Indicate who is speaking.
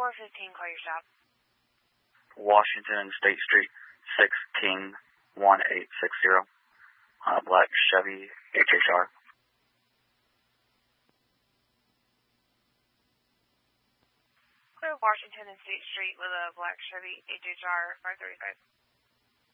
Speaker 1: 415, call your stop.
Speaker 2: Washington and State Street, 6 King 1860 on a black Chevy HHR.
Speaker 1: Clear Washington and State Street with a black Chevy HHR 535.